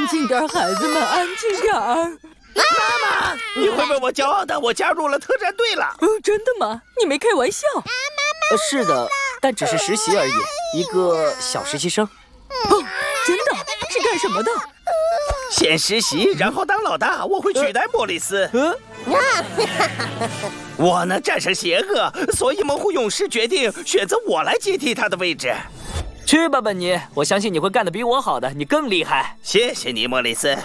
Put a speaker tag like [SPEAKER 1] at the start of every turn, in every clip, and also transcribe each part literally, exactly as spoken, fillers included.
[SPEAKER 1] 安静点，孩子们，安静点儿。
[SPEAKER 2] 妈妈，你会为我骄傲的，我加入了特战队了。
[SPEAKER 1] 哦，真的吗？你没开玩笑？啊，妈
[SPEAKER 3] 妈。是的，但只是实习而已，一个小实习生。
[SPEAKER 1] 哦，真的？是干什么的？
[SPEAKER 2] 先实习，然后当老大，我会取代莫里斯。嗯。我能战胜邪恶，所以猛虎勇士决定选择我来接替他的位置。
[SPEAKER 3] 去吧，本尼，我相信你会干得比我好的，你更厉害。
[SPEAKER 2] 谢谢你，莫里斯。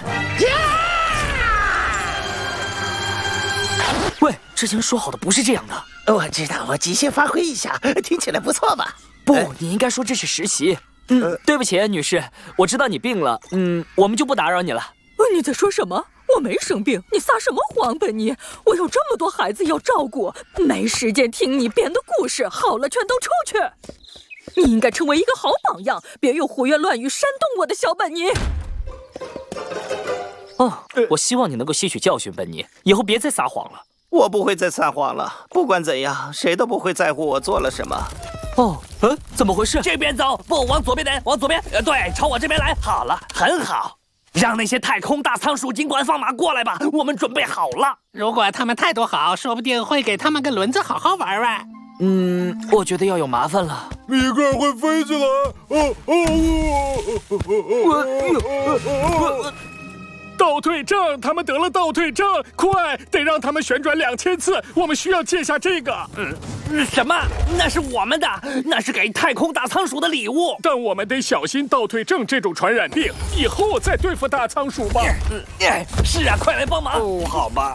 [SPEAKER 3] 喂，之前说好的不是这样
[SPEAKER 2] 的。我知道，我即兴发挥一下，听起来不错吧？
[SPEAKER 3] 不，呃、你应该说这是实习。嗯，呃、对不起，女士，我知道你病了，嗯，我们就不打扰你了。
[SPEAKER 1] 你在说什么？我没生病，你撒什么谎，本尼？我有这么多孩子要照顾，没时间听你编的故事。好了，全都出去！你应该成为一个好榜样，别用胡言乱语煽动我的小本尼。
[SPEAKER 3] 哦，我希望你能够吸取教训，本尼，以后别再撒谎了。
[SPEAKER 2] 我不会再撒谎了，不管怎样，谁都不会在乎我做了什么。
[SPEAKER 3] 哦，嗯，怎么回事？
[SPEAKER 4] 这边走，不往左边点，往左边，呃，对，朝我这边来。好了，很好。让那些太空大仓鼠尽管放马过来吧，我们准备好了。
[SPEAKER 5] 如果他们态度好，说不定会给他们个轮子好好玩玩。
[SPEAKER 3] 嗯，我觉得要有麻烦了。
[SPEAKER 6] 米格尔会飞起来！哦
[SPEAKER 7] 哦！倒退症，他们得了倒退症，快，得让他们旋转两千次。我们需要借下这个。
[SPEAKER 4] 嗯，什么？那是我们的，那是给太空大仓鼠的礼物。
[SPEAKER 7] 但我们得小心倒退症这种传染病，以后再对付大仓鼠吧。
[SPEAKER 4] 嗯，是啊，快来帮忙。
[SPEAKER 3] 哦，好吧。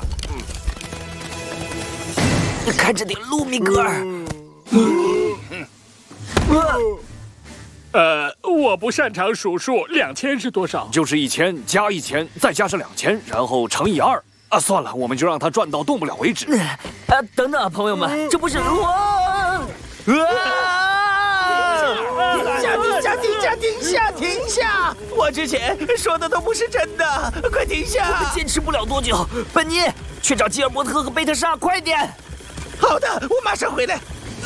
[SPEAKER 3] 嗯，看着点路，米格尔。嗯嗯
[SPEAKER 7] 嗯呃，我不擅长数数，两千是多少？
[SPEAKER 8] 就是一千加一千，再加上两千，然后乘以二。啊，算了，我们就让它转到动不了为止。
[SPEAKER 3] 啊，等等，朋友们，这不是我！
[SPEAKER 2] 停下！停下！停下！停下！停下！我之前说的都不是真的，快停下！
[SPEAKER 3] 我们坚持不了多久，本尼，去找吉尔伯特和贝特莎，快点！
[SPEAKER 2] 好的，我马上回来。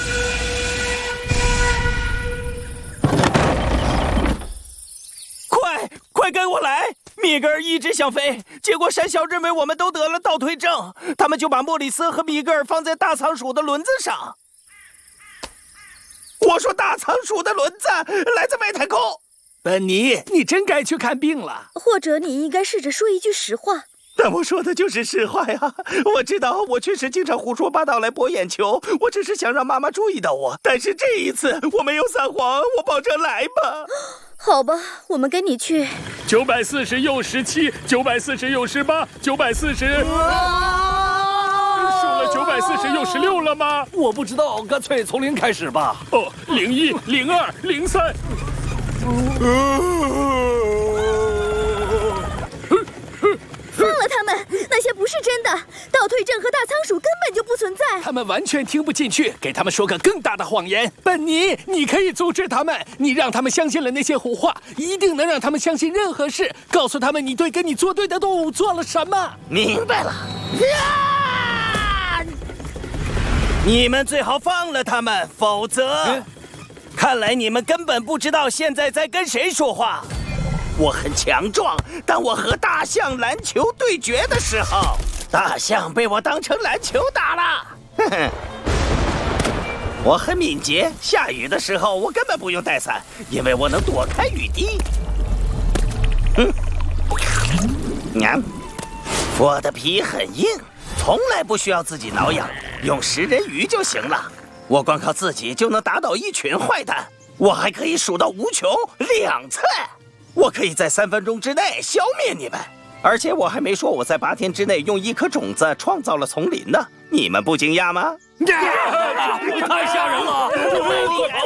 [SPEAKER 2] 快快跟我来！米格尔一直想飞，结果山魈认为我们都得了倒退症，他们就把莫里斯和米格尔放在大仓鼠的轮子上。我说大仓鼠的轮子来自外太空。
[SPEAKER 4] 本尼，你真该去看病了。
[SPEAKER 9] 或者你应该试着说一句实话。
[SPEAKER 2] 但我说的就是实话呀！我知道我确实经常胡说八道来博眼球，我只是想让妈妈注意到我。但是这一次我没有撒谎，我保证来吧。
[SPEAKER 9] 好吧，我们跟你去。
[SPEAKER 7] 九百四十又十七，九百四十又十八，九百四十。数了九百四十又十六了吗？
[SPEAKER 8] 我不知道，干脆从零开始吧。
[SPEAKER 7] 哦，零一、零二、零三。
[SPEAKER 9] 放了他们，那些不是真的。倒退症和大仓鼠根本就不存在。
[SPEAKER 4] 他们完全听不进去，给他们说个更大的谎言。本尼，你可以阻止他们，你让他们相信了那些胡话，一定能让他们相信任何事。告诉他们你对跟你作对的动物做了什么。
[SPEAKER 2] 明白了。啊！你们最好放了他们，否则……嗯、看来你们根本不知道现在在跟谁说话。我很强壮，当我和大象篮球对决的时候，大象被我当成篮球打了。呵呵，我很敏捷，下雨的时候我根本不用带伞，因为我能躲开雨滴。嗯，娘，我的皮很硬，从来不需要自己挠痒，用食人鱼就行了。我光靠自己就能打倒一群坏蛋，我还可以数到无穷两次。我可以在三分钟之内消灭你们，而且我还没说我在八天之内用一颗种子创造了丛林呢，你们不惊讶吗？
[SPEAKER 4] 太吓人了！太厉害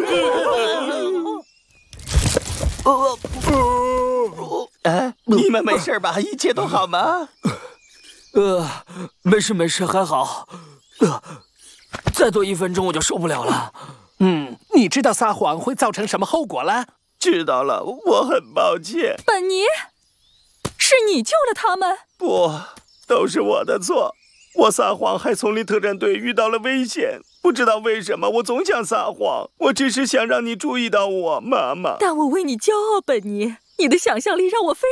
[SPEAKER 4] 了！
[SPEAKER 2] 呃，你们没事吧？一切都好吗？
[SPEAKER 3] 呃，没事没事，还好。呃，再多一分钟我就受不了了。
[SPEAKER 4] 嗯，你知道撒谎会造成什么后果了？
[SPEAKER 2] 知道了，我很抱歉。
[SPEAKER 1] 本尼，是你救了他们？
[SPEAKER 2] 不，都是我的错。我撒谎，害丛林特战队遇到了危险。不知道为什么，我总想撒谎。我只是想让你注意到我，妈妈。
[SPEAKER 1] 但我为你骄傲，本尼。你的想象力让我非